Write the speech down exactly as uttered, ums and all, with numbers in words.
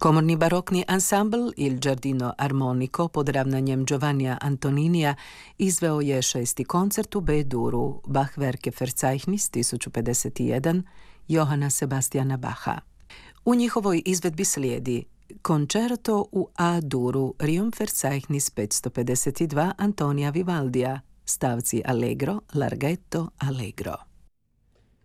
Komorni barokni ansambl Il Giardino Armonico pod ravnanjem Giovannija Antoninija izveo je šesti koncert u B-duru Bachwerke Verzeichnis tisuću pedeset jedan Johana Sebastiana Bacha. U njihovoj izvedbi slijedi Koncerto u A-duru Requiem petsto pedeset dva Antonija Vivaldija, stavci Allegro, Larghetto, Allegro.